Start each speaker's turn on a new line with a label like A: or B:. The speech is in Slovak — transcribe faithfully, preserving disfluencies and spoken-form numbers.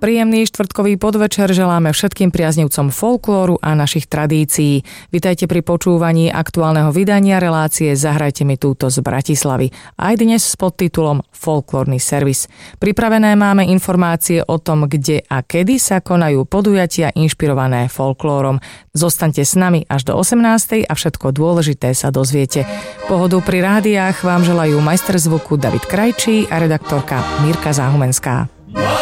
A: Príjemný štvrtkový podvečer želáme všetkým priaznivcom folklóru a našich tradícií. Vitajte pri počúvaní aktuálneho vydania relácie Zahrajte mi túto z Bratislavy. Aj dnes s podtitulom Folklórny servis. Pripravené máme informácie o tom, kde a kedy sa konajú podujatia inšpirované folklórom. Zostaňte s nami až do osemnástej a všetko dôležité sa dozviete. Pohodu pri rádiách vám želajú majster zvuku David Krajčí a redaktorka Mirka Záhumenská.